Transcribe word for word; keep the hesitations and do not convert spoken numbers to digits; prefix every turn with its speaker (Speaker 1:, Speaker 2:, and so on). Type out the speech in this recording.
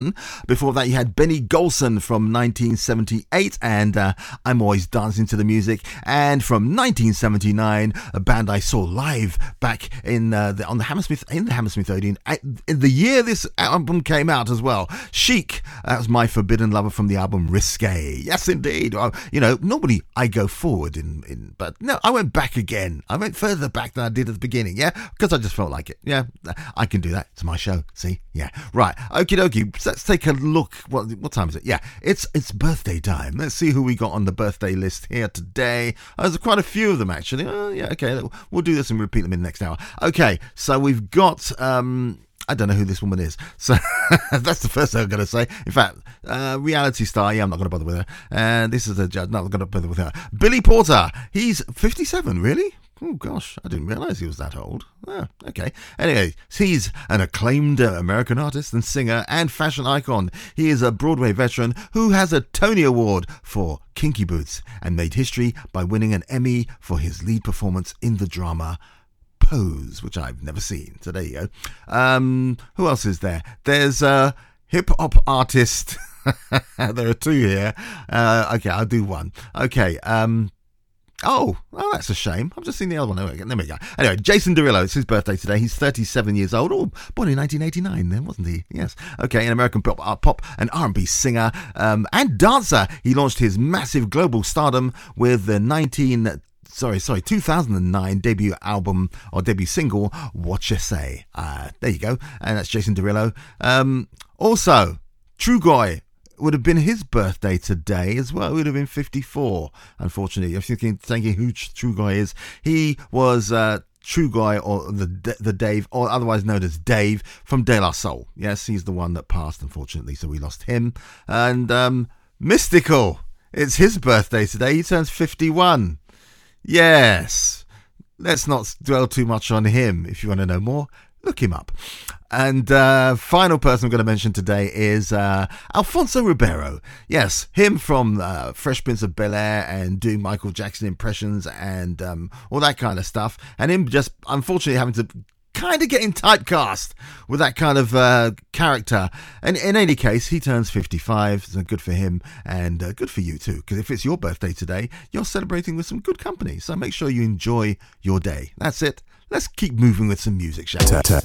Speaker 1: Before that, you had Benny Golson from nineteen seventy-eight and uh, I'm Always Dancing to the Music. And from nineteen seventy-nine, a band I saw live back in uh, the, on the Hammersmith in the Hammersmith Odeon in the year this album came out as well. Chic, that was My Forbidden Lover from the album Risque. Yes, indeed. Well, you know, normally I go forward, in, in but no, I went back again. I went further back than I did at the beginning, yeah, because I just felt like it. Yeah, I can do that. It's my show. See, yeah, right. Okie dokie. Let's take a look. What what time is it? Yeah, it's it's birthday time. Let's see who we got on the birthday list here today. Oh, there's quite a few of them actually. Oh, yeah, okay. We'll do this and repeat them in the next hour. Okay, so we've got. Um, I don't know who this woman is. So that's the first thing I'm going to say. In fact, uh, reality star. Yeah, I'm not going to bother with her. And this is a judge. Not going to bother with her. Billy Porter. He's fifty-seven. Really? Oh, gosh, I didn't realise he was that old. Oh, okay. Anyway, he's an acclaimed uh, American artist and singer and fashion icon. He is a Broadway veteran who has a Tony Award for Kinky Boots and made history by winning an Emmy for his lead performance in the drama Pose, which I've never seen. So there you go. Um, who else is there? There's a hip-hop artist. There are two here. Uh, okay, I'll do one. Okay, um... Oh, oh, that's a shame. I've just seen the other one. Oh, there we go. Anyway, Jason Derulo, it's his birthday today. He's thirty-seven years old. Oh, born in nineteen eighty-nine then, wasn't he? Yes. Okay, an American pop, uh, pop and R and B singer um, and dancer. He launched his massive global stardom with the nineteen... Sorry, sorry, two thousand nine debut album or debut single, What You Say. Uh, there you go. And that's Jason Derulo. Um, also, Trugoy would have been his birthday today as well. He would have been fifty-four, unfortunately. If you're thinking, thinking who Trugoy is, he was uh, Trugoy, or the the Dave, or otherwise known as Dave from De La Soul. Yes, he's the one that passed, unfortunately, so we lost him. And um, Mystical, it's his birthday today. He turns fifty-one. Yes, let's not dwell too much on him. If you want to know more, look him up. And uh, final person I'm going to mention today is uh, Alfonso Ribeiro. Yes, him from uh, Fresh Prince of Bel-Air and doing Michael Jackson impressions and um, all that kind of stuff. And him just, unfortunately, having to kind of getting typecast with that kind of uh, character. And in any case, he turns fifty-five, so good for him and uh, good for you too, because if it's your birthday today, you're celebrating with some good company. So make sure you enjoy your day. That's it. Let's keep moving with some music, shall we?